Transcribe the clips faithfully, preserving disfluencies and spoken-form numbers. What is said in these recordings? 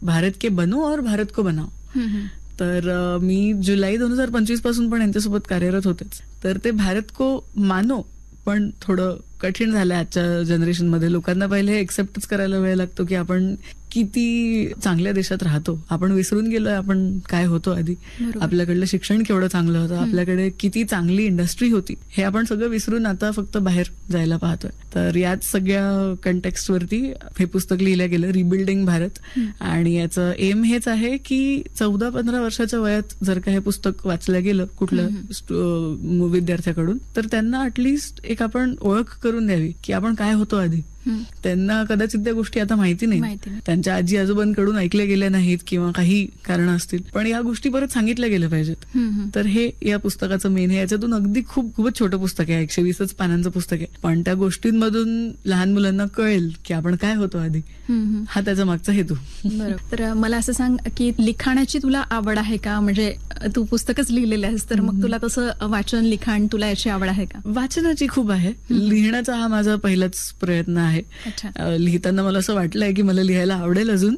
भारत के बनो और भारत को बनाओ. तर मी जुलै दोन हजार पंचवीस पासून पण यांच्यासोबत कार्यरत होतेच. तर ते भारत को मानो पण थोडं कठीण झालं आजच्या जनरेशनमध्ये. लोकांना पहिले एक्सेप्टच करायला वेळ लागतो की आपण किती चांगल्या देशात राहतो. आपण विसरून गेलोय आपण काय होतो आधी. आपल्याकडलं शिक्षण केवढं चांगलं होतं, आपल्याकडे किती चांगली इंडस्ट्री होती, हे आपण सगळं विसरून आता फक्त बाहेर जायला पाहतोय. तर याच सगळ्या कंटेक्स्टवरती हे पुस्तक लिहिलं गेलं, रिबिल्डिंग भारत. आणि याचं एम हेच आहे की चौदा पंधरा वर्षाच्या वयात जर का हे पुस्तक वाचलं गेलं कुठल्या विद्यार्थ्याकडून, तर त्यांना ऍटलिस्ट एक आपण ओळख करून द्यावी की आपण काय होतो आधी. त्यांना कदाचित त्या गोष्टी आता माहिती नाही, त्यांच्या आजी आजोबांकडून ऐकल्या गेल्या नाहीत किंवा काही कारण असतील, पण या गोष्टी परत सांगितल्या गेल्या पाहिजेत. तर हे या पुस्तकाचं मेन आहे. याच्यातून अगदी खूप खूपच छोटं पुस्तक आहे, एकशे वीसच पानांचं पुस्तक आहे, पण त्या गोष्टींमधून लहान मुलांना कळेल की आपण काय होतो आधी. हा त्याचा मागचा हेतू. बरोबर. तर मला असं सांग की लिखाणाची तुला आवड आहे का? म्हणजे तू पुस्तकच लिहिलेलं आहेस, तर मग तुला तसं वाचन लिखाण तुला याची आवड आहे का? वाचनाची खूप आहे. लिहिण्याचा हा माझा पहिलाच प्रयत्न आहे. लिहिताना मला असं वाटलंय की मला लिहायला आवडेल अजून,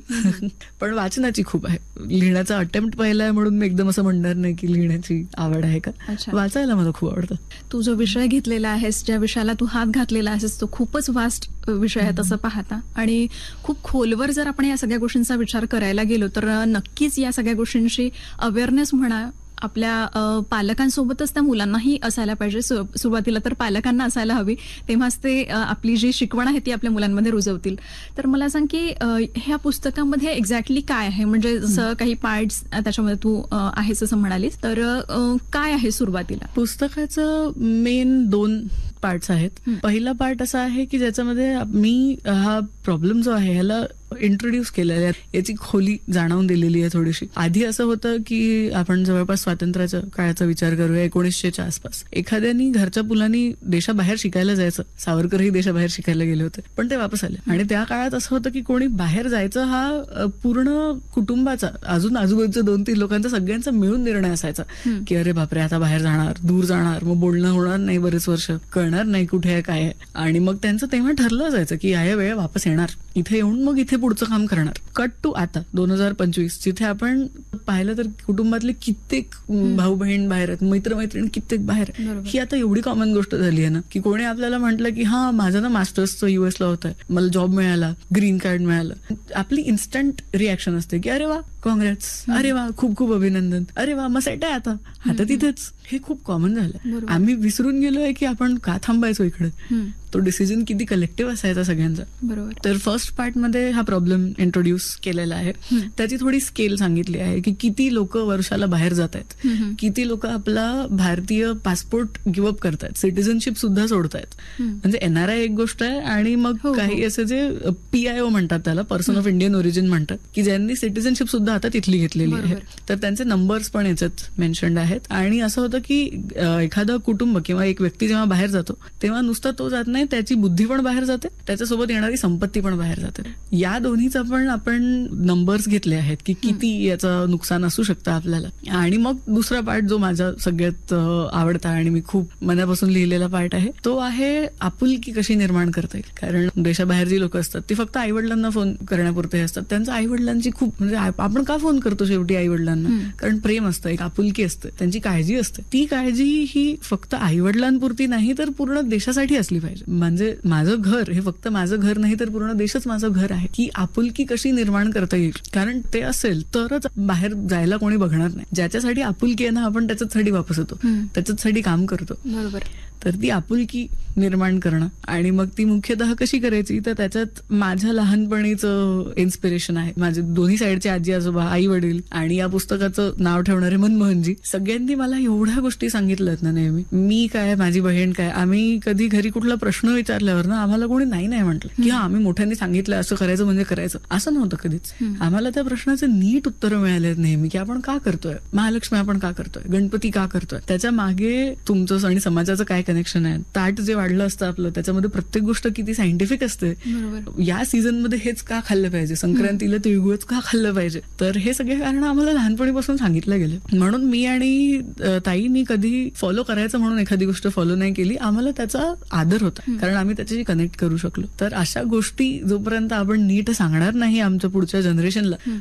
पण वाचनाची खूप आहे. लिहिण्याचा अटेम्प्ट पहिला आहे म्हणून मी एकदम असं म्हणणार नाही की लिहिण्याची आवड आहे का. वाचायला मला खूप आवडतं. तू जो विषय घेतलेला आहेस, ज्या विषयाला तू हात घातलेला आहेस, तो खूपच वास्ट विषय आहे तसं पाहता. आणि खूप खोलवर जर आपण या सगळ्या गोष्टींचा विचार करायला गेलो तर नक्कीच या सगळ्या गोष्टींची अवेअरनेस म्हणा आपल्या पालकांसोबतच त्या मुलांनाही असायला पाहिजे. सुरुवातीला तर पालकांना असायला हवी, तेव्हाच ते आपली जी शिकवण आहे ती आपल्या मुलांमध्ये रुजवतील. तर मला सांग की ह्या पुस्तकामध्ये एक्झॅक्टली काय आहे? म्हणजे जसं काही पार्ट्स त्याच्यामध्ये तू आहेस असं म्हणालीस, तर काय आहे सुरुवातीला? पुस्तकाचं मेन दोन पार्ट्स आहेत. पहिला पार्ट असा आहे की ज्याच्यामध्ये मी हा प्रॉब्लेम जो आहे ह्याला इंट्रोड्यूस केलेला आहे, याची खोली जाणवून दिलेली आहे थोडीशी. आधी असं होतं की आपण जवळपास स्वातंत्र्याच्या काळाचा विचार करूया, एकोणीसशेच्या आसपास एखाद्यानी घरच्या मुलांनी देशाबाहेर शिकायला जायचं. सावरकरही देशाबाहेर शिकायला गेले होते, पण ते वापस आले. आणि त्या काळात असं होतं की कोणी बाहेर जायचं हा पूर्ण कुटुंबाचा, अजून आजूबाजूच्या दोन तीन लोकांचा, सगळ्यांचा मिळून निर्णय असायचा की अरे बापरे आता बाहेर जाणार, दूर जाणार, मग बोलणं होणार नाही बरेच वर्ष, कळणार नाही कुठे आहे काय आहे. आणि मग त्यांचं तेव्हा ठरलं जायचं की या वेळेला वापस येणार, इथे येऊन मग इथे पुढचं काम करणार. कट टू आता दोन हजार पंचवीस, जिथे आपण पाहिलं तर कुटुंबातले कित्येक भाऊ बहीण बाहेर आहेत, मित्रमैत्रिणी कित्येक बाहेर. ही आता एवढी कॉमन गोष्ट झाली आहे ना की कोणी आपल्याला म्हटलं की हा माझं ना मास्टर्सचं युएसला होत आहे, मला जॉब मिळाला, ग्रीन कार्ड मिळालं, आपली इन्स्टंट रिॲक्शन असते की अरे वा काँग्रेस, अरे वा खूप खूप अभिनंदन, अरे वा मग सेट आहे आता आता तिथेच. हे खूप कॉमन झालं. आम्ही विसरून गेलोय की आपण का थांबायचो इकडे. तो डिसिजन किती कलेक्टिव्ह असायचा सगळ्यांचा. बरोबर. तर फर्स्ट पार्ट मध्ये हा प्रॉब्लेम इंट्रोड्यूस केलेला आहे. त्याची थोडी स्केल सांगितली आहे की किती लोक वर्षाला बाहेर जात आहेत, किती लोक आपला भारतीय पासपोर्ट गिव्हअप करतायत, सिटिझनशिप सुद्धा सोडतायत. म्हणजे एनआरआय एक गोष्ट आहे आणि मग काही असे जे पीआयओ म्हणतात, त्याला पर्सन ऑफ इंडियन ओरिजिन म्हणतात, की ज्यांनी सिटिझनशिप सुद्धा आता तिथली घेतलेली आहे. तर त्यांचे नंबर्स पण याच्यात मेन्शन्ड आहेत. आणि असं होतं की एखादं कुटुंब किंवा एक व्यक्ती जेव्हा बाहेर जातो तेव्हा नुसतं तो जात नाही, त्याची बुद्धी पण बाहेर जाते, त्याच्यासोबत येणारी संपत्ती पण बाहेर जाते. या दोन्हीचा पण आपण नंबर्स घेतले आहेत की किती याचं नुकसान असू शकतं आपल्याला. आणि मग दुसरा पार्ट जो माझा सगळ्यात आवडता आणि मी खूप मनापासून लिहिलेला पार्ट आहे, तो आहे आपुलकी कशी निर्माण करता येईल. कारण देशाबाहेर जी लोक असतात ती फक्त आईवडिलांना फोन करण्यापुरते असतात. त्यांच्या आईवडिलांची खूप, म्हणजे आपण का फोन करतो शेवटी आईवडिलांना, कारण प्रेम असतं, एक आपुलकी असते, त्यांची काळजी असते. ती काळजी ही फक्त आईवडिलांपुरती नाही तर पूर्ण देशासाठी असली पाहिजे. म्हणजे माझं घर हे फक्त माझं घर नाही तर पूर्ण देशच माझं घर आहे. की आपुलकी कशी निर्माण करता येईल, कारण ते असेल तरच बाहेर जायला कोणी बघणार नाही. ज्याच्यासाठी आपुलकी आहे ना, आपण त्याच्यासाठी वापस येतो, त्याच्यासाठी काम करतो. बरोबर. तर ती आपुलकी निर्माण करणं आणि मग ती मुख्यतः कशी करायची, तर त्याच्यात माझ्या लहानपणीचं इन्स्पिरेशन आहे. माझे दोन्ही साईडचे आजी आजोबा, आई वडील आणि या पुस्तकाचं नाव ठेवणारे मनमोहनजी, सगळ्यांनी मला एवढ्या गोष्टी सांगितल्यात ना नेहमी. मी काय, माझी बहीण काय, आम्ही कधी घरी कुठला प्रश्न विचारल्यावर ना आम्हाला कोणी नाही नाही म्हटलं की हा आम्ही मोठ्यांनी सांगितलं असं करायचं म्हणजे करायचं, असं नव्हतं कधीच. आम्हाला त्या प्रश्नाचे नीट उत्तरं मिळालेत नेहमी की आपण का करतोय, महालक्ष्मी आपण का करतोय, गणपती का करतोय, त्याच्या मागे तुमचं आणि समाजाचं काय कनेक्शन आहे. ताट जे वाढलं असतं आपलं त्याच्यामध्ये प्रत्येक गोष्ट किती सायंटिफिक असते. या सीझन मध्ये हेच का खाल्लं पाहिजे, संक्रांतीला तिळगुळच का खाल्लं पाहिजे. तर हे सगळे कारण आम्हाला लहानपणीपासून सांगितलं गेले. म्हणून मी आणि ताईनी कधी फॉलो करायचं म्हणून एखादी गोष्ट फॉलो नाही केली. आम्हाला त्याचा आदर होता कारण आम्ही त्याच्याशी कनेक्ट करू शकलो. तर अशा गोष्टी जोपर्यंत आपण नीट सांगणार नाही आमच्या पुढच्या जनरेशनला